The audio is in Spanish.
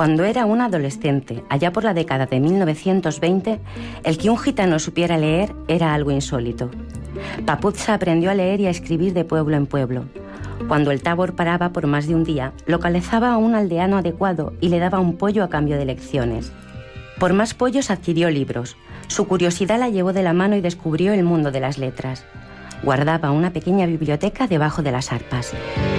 Cuando era un adolescente, allá por la década de 1920, el que un gitano supiera leer era algo insólito. Papuzza aprendió a leer y a escribir de pueblo en pueblo. Cuando el tabor paraba por más de un día, localizaba a un aldeano adecuado y le daba un pollo a cambio de lecciones. Por más pollos adquirió libros. Su curiosidad la llevó de la mano y descubrió el mundo de las letras. Guardaba una pequeña biblioteca debajo de las arpas.